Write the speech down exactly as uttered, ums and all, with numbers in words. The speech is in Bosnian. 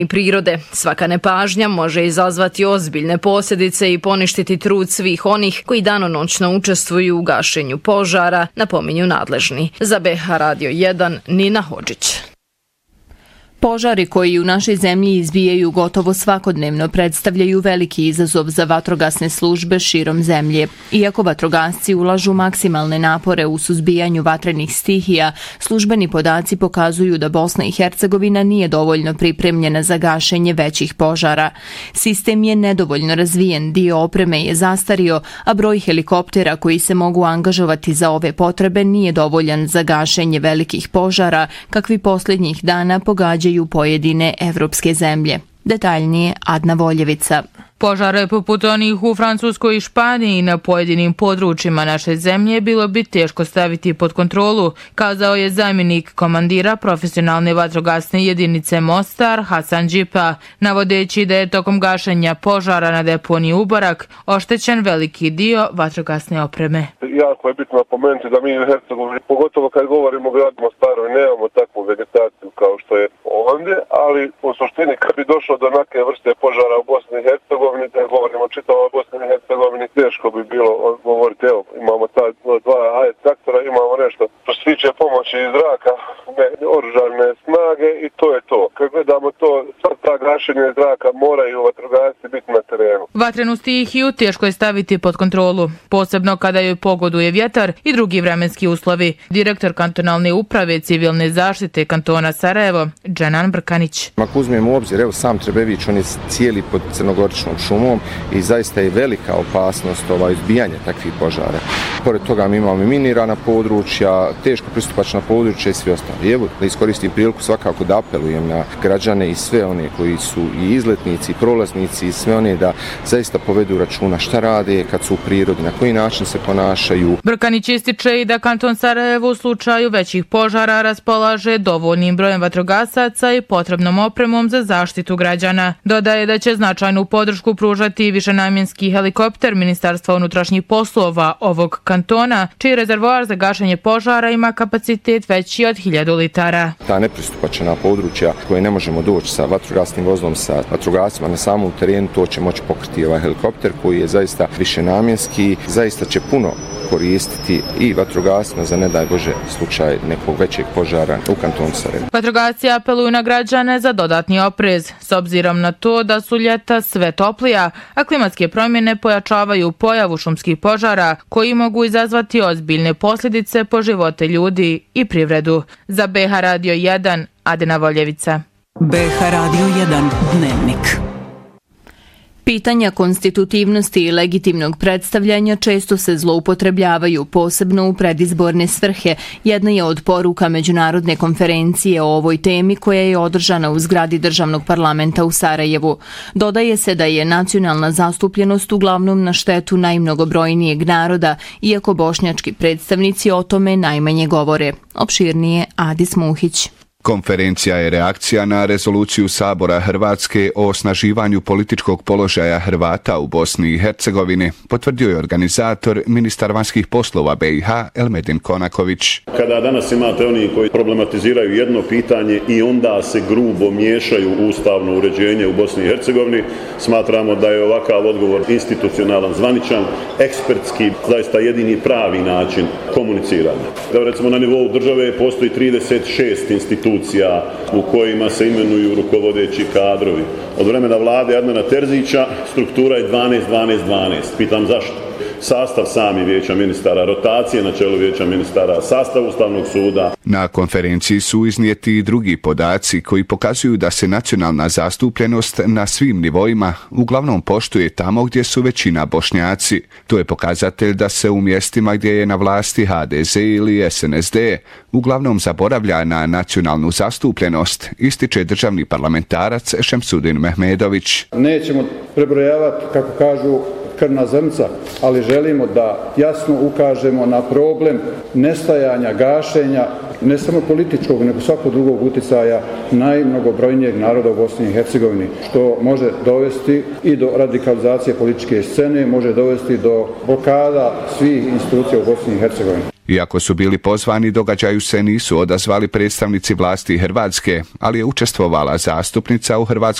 i prirode. Svaka nepažnja može izazvati ozbiljne posljedice i poništiti trud svih onih koji danonoćno učestvuju u gašenju požara, napominju nadležni. Za B H Radio jedan, Nina Hodžić. Požari koji u našoj zemlji izbijaju gotovo svakodnevno predstavljaju veliki izazov za vatrogasne službe širom zemlje. Iako vatrogasci ulažu maksimalne napore u suzbijanju vatrenih stihija, službeni podaci pokazuju da Bosna i Hercegovina nije dovoljno pripremljena za gašenje većih požara. Sistem je nedovoljno razvijen, dio opreme je zastario, a broj helikoptera koji se mogu angažovati za ove potrebe nije dovoljan za gašenje velikih požara, kakvi posljednjih dana pogađaju u pojedine evropske zemlje. Detaljnije Adna Voljevica. Požare poput onih u Francuskoj i Španiji na pojedinim područjima naše zemlje bilo bi teško staviti pod kontrolu, kazao je zamjenik komandira profesionalne vatrogasne jedinice Mostar Hasan Džipa, navodeći da je tokom gašenja požara na deponiji Uborak oštećen veliki dio vatrogasne opreme. Jako je bitno napomenuti da mi u Hercegovini, pogotovo kad govorimo o gradu Mostaru, nemamo takvu vegetaciju kao što je ovdje, ali u suštini kad bi došlo do neke vrste požara u Bosni i Hercegovini, da govorimo o čitavoj Bosni i Hercegovini, teško bi bilo govoriti, evo, imamo ta dva A E traktora, imamo nešto što se tiče pomoći iz zraka, ne, oružane snage i to je to. Kad gledamo to, sad ta gašenje iz zraka moraju vatrogasci biti na terenu. Vatrenu stihiju teško je staviti pod kontrolu, posebno kada joj pogoduje vjetar i drugi vremenski uslovi. Direktor kantonalne uprave civilne zaštite kantona Sarajevo, Dženan Brkanić. Ako uzmemo u obzir, evo sam Trebević, on je cijeli pod crnogoričnom šumom i zaista je velika opasnost ovaj izbijanje takvih požara. Pored toga mi imamo minirana područja, teško pristupačna područja i sve ostalo. I evo da iskoristim priliku svakako da apelujem na građane i sve one koji su i izletnici, i prolaznici i sve one da zaista povedu računa šta rade kad su u prirodi, na koji način se ponašaju. Brkanić ističe i da kanton Sarajevo u slučaju većih požara raspolaže dovoljnim brojem vatrogasaca i potrebnom opremom za zaštitu građana. Dodaje da će značajnu podršku pružati višenamjenski helikopter Ministarstva unutrašnjih poslova ovog kantona, čiji rezervoar za gašenje požara ima kapacitet veći od hiljadu litara. Ta nepristupačna područja koje ne možemo doći sa vatrogasnim vozilom, sa vatrogascima na samom terenu, to će moći pokriti ovaj helikopter koji je zaista višenamjenski, zaista će puno koristiti i vatrogascima za ne daj Bože slučaj nekog većeg požara u kantonu Sarajevo. Vatrogasci apeluju na građane za dodatni oprez, s obzirom na to da su ljeta sve toplija, a klimatske promjene pojačavaju pojavu šumskih požara koji mogu izazvati ozbiljne posljedice po živote ljudi i privredu. Za B H Radio jedan, Adna Voljevica. B H Radio jedan, Dnevnik. Pitanja konstitutivnosti i legitimnog predstavljanja često se zloupotrebljavaju, posebno u predizborne svrhe. Jedna je od poruka međunarodne konferencije o ovoj temi koja je održana u zgradi Državnog parlamenta u Sarajevu. Dodaje se da je nacionalna zastupljenost uglavnom na štetu najmnogobrojnijeg naroda, iako bošnjački predstavnici o tome najmanje govore. Opširnije Adis Muhić. Konferencija je reakcija na rezoluciju Sabora Hrvatske o osnaživanju političkog položaja Hrvata u Bosni i Hercegovini, potvrdio je organizator, ministar vanjskih poslova B i H Elmedin Konaković. Kada danas imate oni koji problematiziraju jedno pitanje i onda se grubo miješaju u ustavno uređenje u Bosni i Hercegovini, smatramo da je ovakav odgovor institucionalan, zvaničan, ekspertski, zaista jedini pravi način komuniciranja. Da recimo na nivou države postoji trideset šest institucija u kojima se imenuju rukovodeći kadrovi. Od vremena vlade Adnana Terzića struktura je dvanaest dvanaest dvanaest. Pitam zašto? Sastav sami vijeća ministara, rotacije na čelu vijeća ministara, sastav Ustavnog suda. Na konferenciji su iznijeti i drugi podaci koji pokazuju da se nacionalna zastupljenost na svim nivoima uglavnom poštuje tamo gdje su većina Bošnjaci. To je pokazatelj da se u mjestima gdje je na vlasti H D Z ili S N S D uglavnom zaboravlja na nacionalnu zastupljenost, ističe državni parlamentarac Šemsudin Mehmedović. Nećemo prebrojavati, kako kažu, krvna zrnca, ali želimo da jasno ukažemo na problem nestajanja, gašenja, ne samo političkog, nego svakog drugog utjecaja najmnogobrojnijeg naroda u Bosni i Hercegovini, što može dovesti i do radikalizacije političke scene, može dovesti do blokada svih institucija u Bosni i Hercegovini. Iako su bili pozvani, događaju se nisu odazvali predstavnici vlasti Hrvatske, ali je učestvovala zastupnica u Hrvatskom